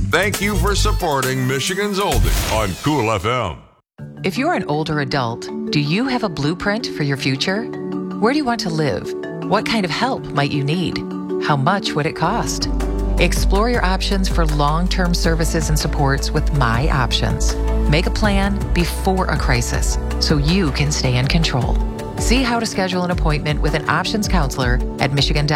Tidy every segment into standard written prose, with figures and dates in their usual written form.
Thank you for supporting Michigan's Oldie on Cool FM. If you're an older adult, do you have a blueprint for your future? Where do you want to live? What kind of help might you need? How much would it cost? Explore your options for long-term services and supports with My Options. Make a plan before a crisis so you can stay in control. See how to schedule an appointment with an options counselor at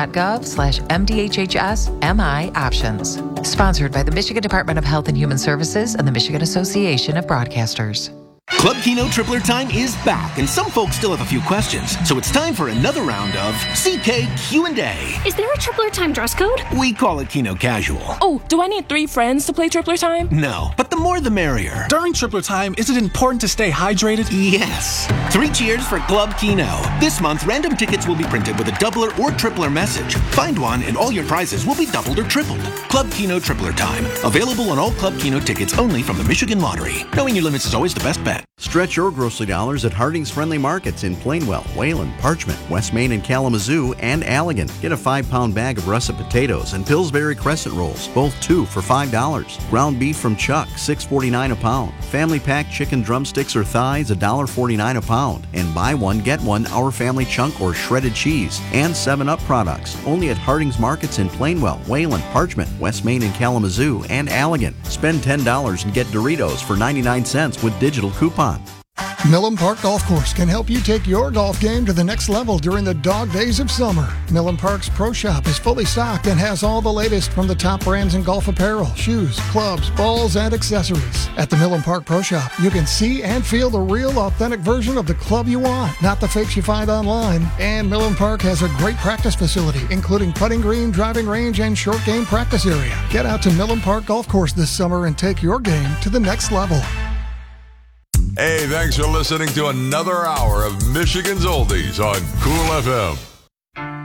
michigan.gov/MDHHS-MI Options. Sponsored by the Michigan Department of Health and Human Services and the Michigan Association of Broadcasters. Club Keno Tripler Time is back, and some folks still have a few questions. So it's time for another round of CK Q&A. Is there a Tripler Time dress code? We call it Keno Casual. Oh, do I need 3 friends to play Tripler Time? No, but the more the merrier. During Tripler Time, is it important to stay hydrated? Yes. 3 cheers for Club Keno. This month, random tickets will be printed with a doubler or tripler message. Find one, and all your prizes will be doubled or tripled. Club Keno Tripler Time. Available on all Club Keno tickets only from the Michigan Lottery. Knowing your limits is always the best bet. Stretch your grocery dollars at Harding's Friendly Markets in Plainwell, Wayland, Parchment, West Main and Kalamazoo, and Allegan. Get a 5-pound bag of russet potatoes and Pillsbury crescent rolls, both 2 for $5. Ground beef from Chuck, $6.49 a pound. Family pack chicken drumsticks or thighs, $1.49 a pound. And buy one, get one Our Family chunk or shredded cheese. And 7-Up products, only at Harding's Markets in Plainwell, Wayland, Parchment, West Main and Kalamazoo, and Allegan. Spend $10 and get Doritos for 99 cents with digital coupon. Millen Park Golf Course can help you take your golf game to the next level during the dog days of summer. Millen Park's Pro Shop is fully stocked and has all the latest from the top brands in golf apparel, shoes, clubs, balls, and accessories. At the Millen Park Pro Shop, you can see and feel the real, authentic version of the club you want, not the fakes you find online. And Millen Park has a great practice facility, including putting green, driving range, and short game practice area. Get out to Millen Park Golf Course this summer and take your game to the next level. Hey, thanks for listening to another hour of Michigan's Oldies on Cool FM.